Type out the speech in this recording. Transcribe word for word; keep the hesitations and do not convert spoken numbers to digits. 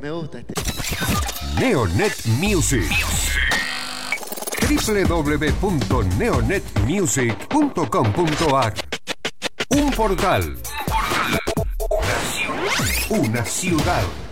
me gusta este. Neonet Music. doble u doble u doble u punto neonet music punto com punto a r. Un portal. Una ciudad. Una ciudad.